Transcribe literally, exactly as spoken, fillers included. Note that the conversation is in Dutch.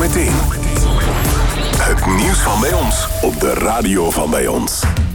Zometeen. Het nieuws van bij ons op de radio van bij ons.